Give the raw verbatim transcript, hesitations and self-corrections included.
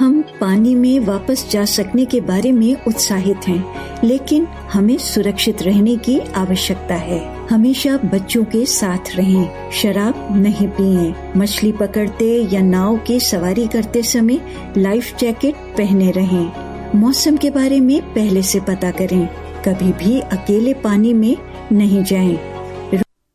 हम पानी में वापस जा सकने के बारे में उत्साहित हैं, लेकिन हमें सुरक्षित रहने की आवश्यकता है। हमेशा बच्चों के साथ रहें, शराब नहीं पिएं, मछली पकड़ते या नाव की सवारी करते समय लाइफ जैकेट पहने रहें। मौसम के बारे में पहले से पता करें, कभी भी अकेले पानी में नहीं जाएं।